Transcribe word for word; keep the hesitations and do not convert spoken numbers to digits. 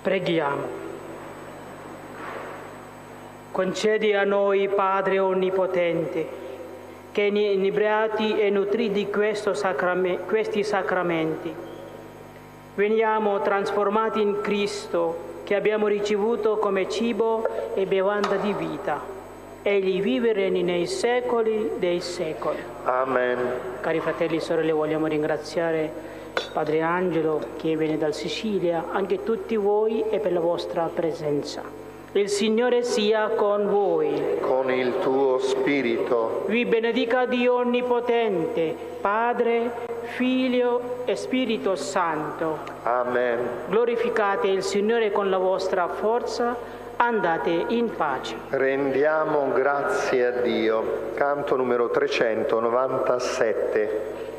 Preghiamo. Concedi a noi, Padre Onnipotente, che inebriati e nutriti di questo sacrame- questi sacramenti, veniamo trasformati in Cristo, che abbiamo ricevuto come cibo e bevanda di vita. Egli vive e regni nei secoli dei secoli. Amen. Cari fratelli e sorelle, vogliamo ringraziare Padre Angelo, che viene dal Sicilia, anche tutti voi e per la vostra presenza. Il Signore sia con voi. Con il tuo spirito. Vi benedica Dio Onnipotente, Padre, Figlio e Spirito Santo. Amen. Glorificate il Signore con la vostra forza, andate in pace. Rendiamo grazie a Dio. Canto numero trecentonovantasette.